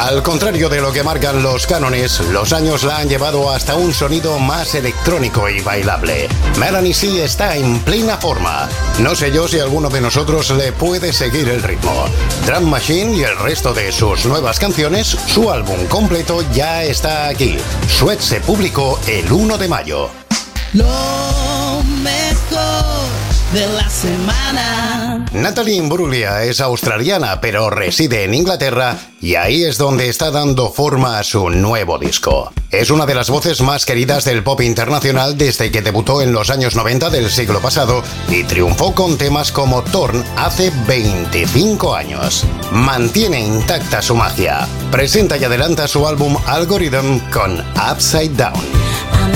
Al contrario de lo que marcan los cánones, los años la han llevado hasta un sonido más electrónico y bailable. Melanie C está en plena forma. No sé yo si alguno de nosotros le puede seguir el ritmo. Drum Machine y el resto de sus nuevas canciones, su álbum completo ya está aquí. Sweat se publicó el 1 de mayo. Lo mejor de la semana. Natalie Imbruglia es australiana, pero reside en Inglaterra y ahí es donde está dando forma a su nuevo disco. Es una de las voces más queridas del pop internacional desde que debutó en los años 90 del siglo pasado y triunfó con temas como Torn hace 25 años. Mantiene intacta su magia. Presenta y adelanta su álbum Algorithm con Upside Down.